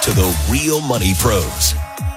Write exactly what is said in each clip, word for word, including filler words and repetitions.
to the Real Money Pros.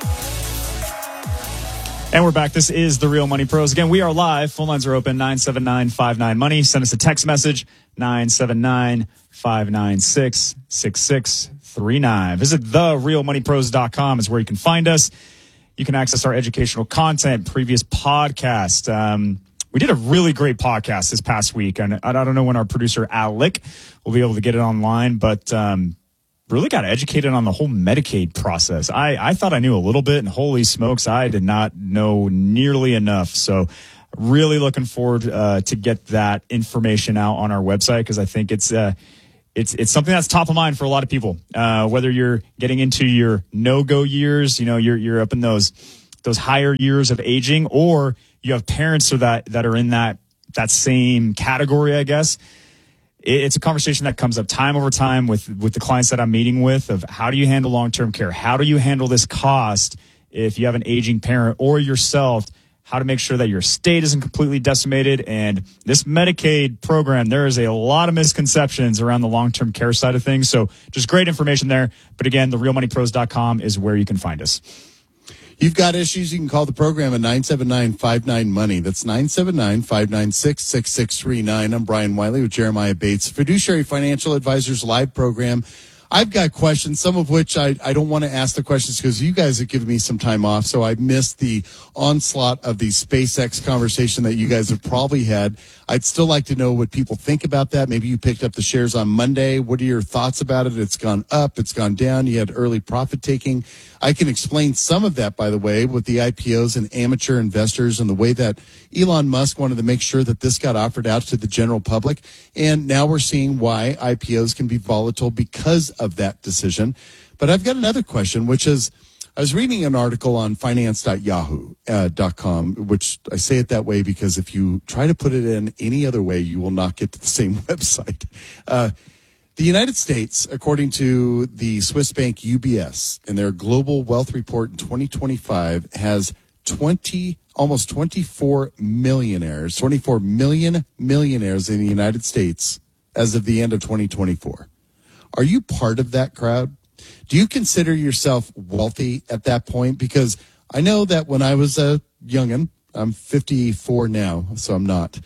And we're back. This is the Real Money Pros. Again, we are live. Phone lines are open, nine seven nine, five nine, money. Send us a text message, nine seven nine, five nine six, six six three nine. Visit the real money pros dot com is where you can find us. You can access our educational content, previous podcast. Um, we did a really great podcast this past week. And I don't know when our producer, Alec, will be able to get it online, but um, really got educated on the whole Medicaid process. I, I thought I knew a little bit, and holy smokes, I did not know nearly enough. So really looking forward uh, to get that information out on our website, because I think it's uh, it's it's something that's top of mind for a lot of people. Uh, whether you're getting into your no-go years, you know, you're you're up in those those higher years of aging, or you have parents or that that are in that that same category, I guess. It's a conversation that comes up time over time with, with the clients that I'm meeting with, of how do you handle long-term care? How do you handle this cost if you have an aging parent or yourself? How to make sure that your estate isn't completely decimated. And this Medicaid program, there is a lot of misconceptions around the long-term care side of things. So just great information there. But again, the real money pros dot com is where you can find us. You've got issues, you can call the program at nine seven nine, five nine, money. That's nine seven nine, five nine six, six six three nine. I'm Brian Wiley with Jeremiah Bates, Fiduciary Financial Advisors live program. I've got questions, some of which I, I don't want to ask the questions because you guys have given me some time off, so I missed the onslaught of the SpaceX conversation that you guys have probably had. I'd still like to know what people think about that. Maybe you picked up the shares on Monday. What are your thoughts about it? It's gone up. It's gone down. You had early profit taking. I can explain some of that, by the way, with the I P Os and amateur investors and the way that Elon Musk wanted to make sure that this got offered out to the general public. And now we're seeing why I P Os can be volatile because of that decision. But I've got another question, which is, I was reading an article on finance dot yahoo dot com, which I say it that way because if you try to put it in any other way, you will not get to the same website. Uh, the United States, according to the Swiss bank U B S in their Global Wealth Report in twenty twenty-five, has twenty, almost twenty-four millionaires, twenty-four million millionaires in the United States as of the end of twenty twenty-four. Are you part of that crowd? Do you consider yourself wealthy at that point? Because I know that when I was a youngin', I'm fifty-four now, so I'm not.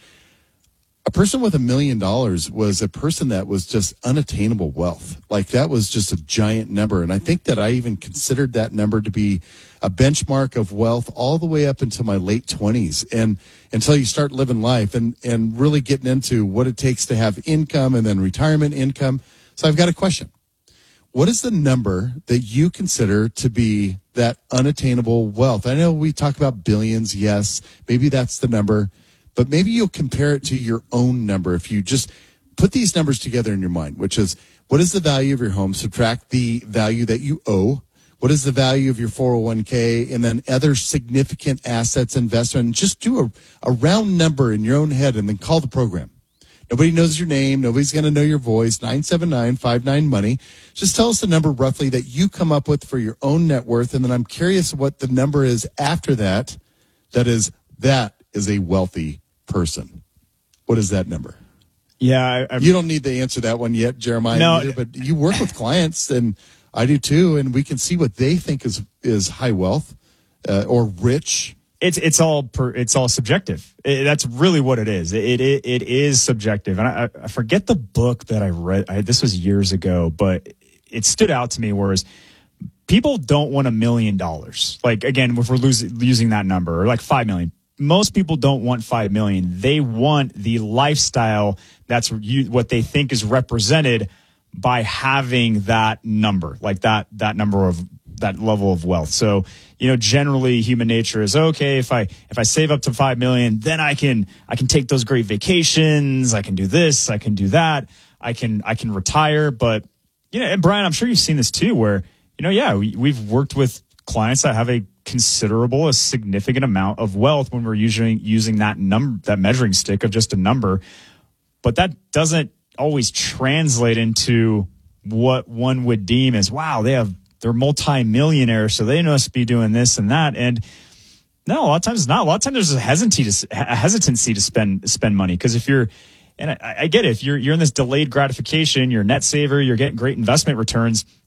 A person with a million dollars was a person that was just unattainable wealth. Like that was just a giant number. And I think that I even considered that number to be a benchmark of wealth all the way up until my late twenties. And until you start living life and, and really getting into what it takes to have income and then retirement income. So I've got a question. What is the number that you consider to be that unattainable wealth? I know we talk about billions. Yes, maybe that's the number, but maybe you'll compare it to your own number. If you just put these numbers together in your mind, which is what is the value of your home? Subtract the value that you owe. What is the value of your four oh one k? And then other significant assets, investment. Just do a, a round number in your own head and then call the program. Nobody knows your name. Nobody's going to know your voice. nine seven nine, five nine, money. Just tell us the number roughly that you come up with for your own net worth. And then I'm curious what the number is after that. That is, that is a wealthy person. What is that number? Yeah. I, you don't need to answer that one yet, Jeremiah. No. Either, but you work with clients, and I do too. And we can see what they think is, is high wealth uh, or rich. It's it's all per, it's all subjective. It, that's really what it is. It it, it is subjective, and I, I forget the book that I read. I, this was years ago, but it stood out to me. Whereas people don't want a million dollars. Like again, if we're losing using that number, or like five million. Most people don't want five million. They want the lifestyle that's you, what they think is represented by having that number, like that that number of. that level of wealth. So, you know, generally human nature is okay. If I, if I save up to five million, then I can, I can take those great vacations. I can do this. I can do that. I can, I can retire. But, you know, and Brian, I'm sure you've seen this too, where, you know, yeah, we, we've worked with clients that have a considerable, a significant amount of wealth when we're using, using that number, that measuring stick of just a number. But that doesn't always translate into what one would deem as, wow, they have, they're multi-millionaires, so they must be doing this and that. And no, a lot of times it's not. A lot of times there's a hesitancy to, a hesitancy to spend spend money. Because if you're, and I, I get it, if you're you're in this delayed gratification, you're a net saver, you're getting great investment returns,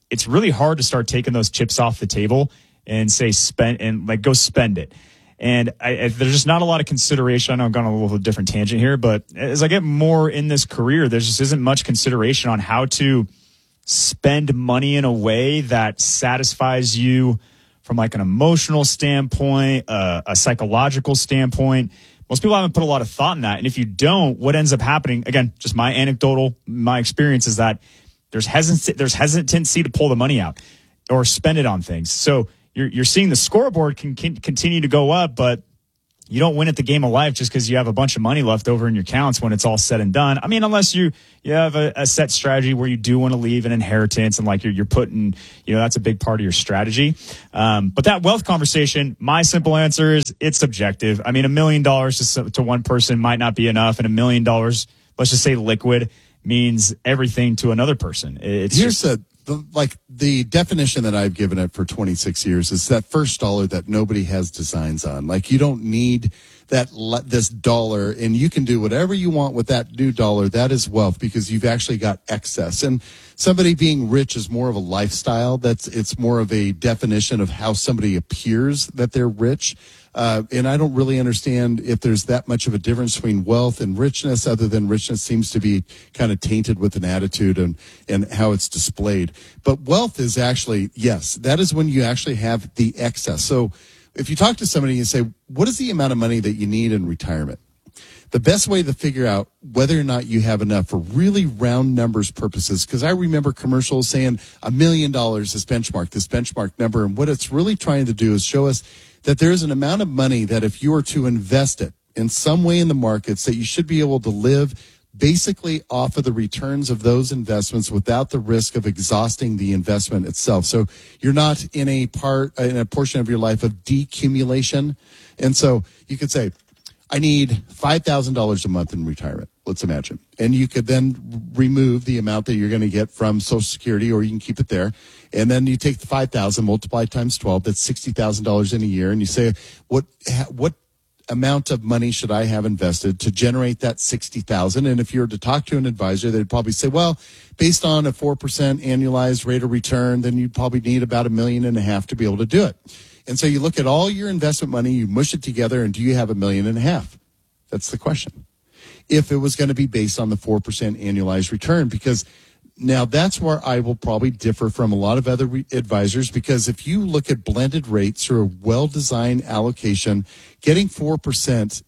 it's really hard to start taking those chips off the table and say spend and like go spend it. And I, I, there's just not a lot of consideration. I know I've gone on a little different tangent here, but as I get more in this career, there just isn't much consideration on how to spend money in a way that satisfies you from like an emotional standpoint, uh, a psychological standpoint. Most people haven't put a lot of thought in that. And if you don't, what ends up happening, again, just my anecdotal, my experience is that there's hesitancy, there's hesitancy to pull the money out or spend it on things. So you're, you're seeing the scoreboard can, can continue to go up, but you don't win at the game of life just because you have a bunch of money left over in your accounts when it's all said and done. I mean, unless you, you have a, a set strategy where you do want to leave an inheritance and like you're, you're putting, you know, that's a big part of your strategy. Um, but that wealth conversation, my simple answer is it's subjective. I mean, a million dollars to, to one person might not be enough, and a million dollars, let's just say liquid, means everything to another person. It's Here's just, a, the, like the definition that I've given it for twenty-six years is that first dollar that nobody has designs on. Like you don't need that this dollar, and you can do whatever you want with that new dollar. That is wealth because you've actually got excess. And somebody being rich is more of a lifestyle. That's it's more of a definition of how somebody appears that they're rich. Uh, and I don't really understand if there's that much of a difference between wealth and richness, other than richness seems to be kind of tainted with an attitude and, and how it's displayed. But wealth is actually, yes, that is when you actually have the excess. So if you talk to somebody and say, what is the amount of money that you need in retirement? The best way to figure out whether or not you have enough for really round numbers purposes, because I remember commercials saying a million dollars is benchmark, this benchmark number. And what it's really trying to do is show us that there is an amount of money that if you were to invest it in some way in the markets, that you should be able to live basically off of the returns of those investments without the risk of exhausting the investment itself. So you're not in a part, in a portion of your life of decumulation. And so you could say, I need five thousand dollars a month in retirement, let's imagine. And you could then remove the amount that you're going to get from Social Security, or you can keep it there. And then you take the five thousand, multiply times twelve, that's sixty thousand dollars in a year. And you say, what, what amount of money should I have invested to generate that sixty thousand dollars? And if you were to talk to an advisor, they'd probably say, well, based on a four percent annualized rate of return, then you'd probably need about a million and a half to be able to do it. And so you look at all your investment money, you mush it together, and do you have a million and a half? That's the question. If it was going to be based on the four percent annualized return, because now that's where I will probably differ from a lot of other re- advisors, because if you look at blended rates or a well-designed allocation, getting four percent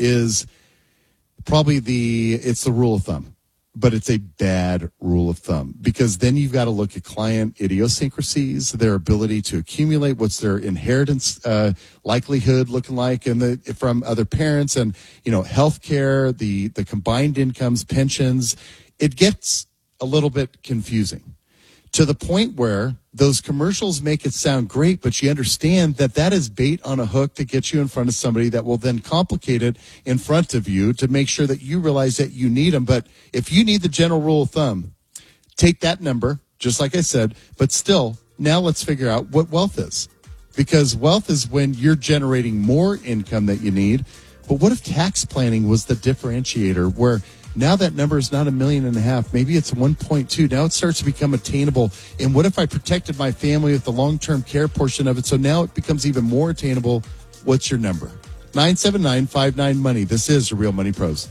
is probably the, it's the rule of thumb. But it's a bad rule of thumb, because then you've got to look at client idiosyncrasies, their ability to accumulate, what's their inheritance uh, likelihood looking like, and the, from other parents, and you know, healthcare, the the combined incomes, pensions. It gets a little bit confusing to the point where those commercials make it sound great, but you understand that that is bait on a hook to get you in front of somebody that will then complicate it in front of you to make sure that you realize that you need them. But if you need the general rule of thumb, take that number, just like I said, but still, now let's figure out what wealth is. Because wealth is when you're generating more income that you need. But what if tax planning was the differentiator, where now that number is not a million and a half, maybe it's one point two. Now it starts to become attainable. And what if I protected my family with the long-term care portion of it? So now it becomes even more attainable. What's your number? nine seven nine five nine money. This is the Real Money Pros.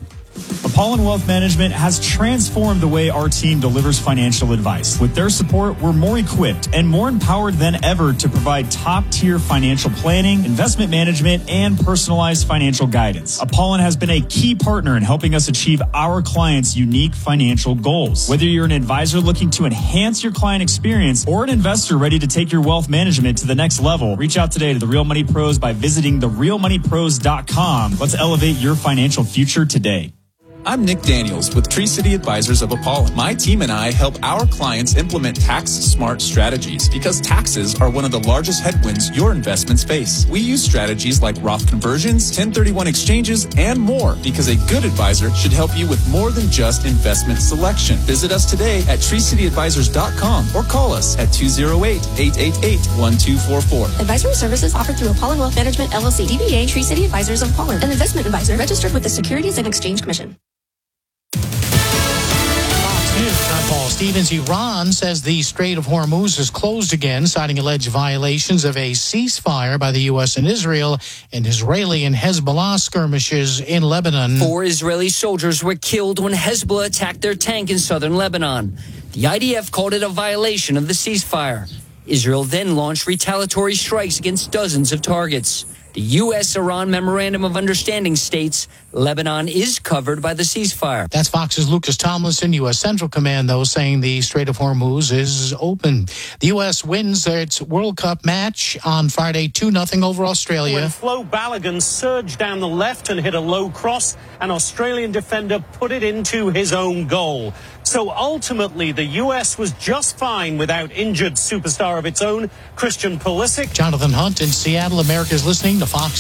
Apollon Wealth Management has transformed the way our team delivers financial advice. With their support, we're more equipped and more empowered than ever to provide top-tier financial planning, investment management, and personalized financial guidance. Apollon has been a key partner in helping us achieve our clients' unique financial goals. Whether you're an advisor looking to enhance your client experience or an investor ready to take your wealth management to the next level, reach out today to the Real Money Pros by visiting the real money pros dot com. Let's elevate your financial future today. I'm Nick Daniels with Tree City Advisors of Apollon. My team and I help our clients implement tax-smart strategies, because taxes are one of the largest headwinds your investments face. We use strategies like Roth conversions, ten thirty-one exchanges, and more, because a good advisor should help you with more than just investment selection. Visit us today at tree city advisors dot com or call us at two oh eight, eight eight eight, one two four four. Advisory services offered through Apollon Wealth Management, L L C, D B A, Tree City Advisors of Apollon, an investment advisor registered with the Securities and Exchange Commission. Time Paul Stevens. Iran says the Strait of Hormuz is closed again, citing alleged violations of a ceasefire by the U S and Israel and Israeli and Hezbollah skirmishes in Lebanon. Four Israeli soldiers were killed when Hezbollah attacked their tank in southern Lebanon. The I D F called it a violation of the ceasefire. Israel then launched retaliatory strikes against dozens of targets. The U S-Iran Memorandum of Understanding states Lebanon is covered by the ceasefire. That's Fox's Lucas Tomlinson. U S Central Command, though, saying the Strait of Hormuz is open. The U S wins its World Cup match on Friday, two nothing over Australia. When Flo Balogun surged down the left and hit a low cross, an Australian defender put it into his own goal. So ultimately, the U S was just fine without injured superstar of its own, Christian Pulisic. Jonathan Hunt in Seattle. America's listening to Fox